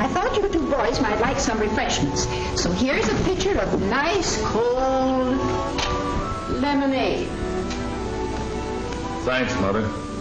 I thought you two boys might like some refreshments. So here's a pitcher of nice cold lemonade. Thanks, Mother.